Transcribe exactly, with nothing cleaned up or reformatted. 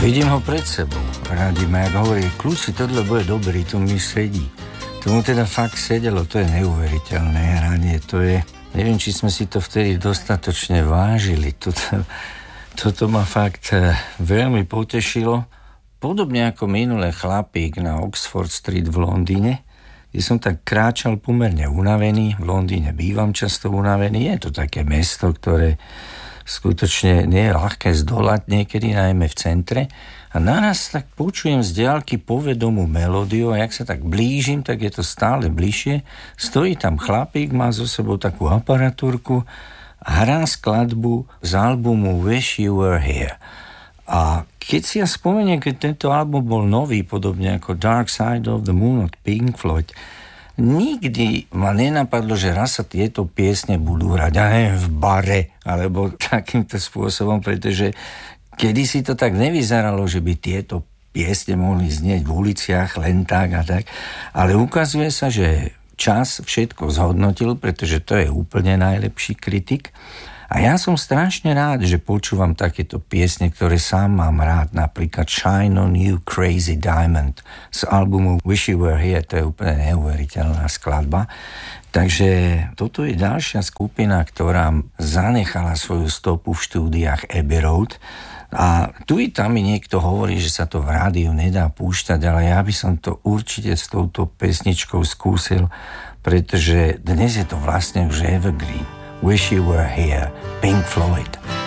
Vidím ho pred sebou. Radí ma, jak hovorí, kľúci, tohle bude dobrý, tu mi sedí. Tomu teda fakt sedelo, to je neuveriteľné hranie, to je... Neviem, či sme si to vtedy dostatočne vážili. Toto, toto ma fakt veľmi potešilo. Podobne ako minulé Chlapík na Oxford Street v Londýne, kde som tak kráčal pomerne unavený. V Londýne bývam často unavený. Je to také mesto, ktoré skutočne nie je ľahké zdolať, niekedy najmä v centre. A naraz tak počujem z diaľky povedomú melódiu a jak sa tak blížim, tak je to stále bližšie. Stojí tam chlapík, má so sebou takú aparatúrku a hrá skladbu z albumu Wish You Were Here. A keď si ja spomeniem, keď tento album bol nový, podobne ako Dark Side of the Moon od Pink Floyd, nikdy ma nenapadlo, že raz sa tieto piesne budú hrať aj v bare, alebo takýmto spôsobom, pretože kedysi to tak nevyzeralo, že by tieto piesne mohli znieť v uliciach len tak a tak, ale ukazuje sa, že čas všetko zhodnotil, pretože to je úplne najlepší kritik. A ja som strašne rád, že počúvam takéto piesne, ktoré sám mám rád, napríklad Shine on You Crazy Diamond z albumu Wish You Were Here, to je úplne neuveriteľná skladba. Takže toto je ďalšia skupina, ktorá zanechala svoju stopu v štúdiách Abbey Road. A tu i tam mi niekto hovorí, že sa to v rádiu nedá púšťať, ale ja by som to určite s touto pesničkou skúsil, pretože dnes je to vlastne už evergreen. Wish You Were Here, Pink Floyd.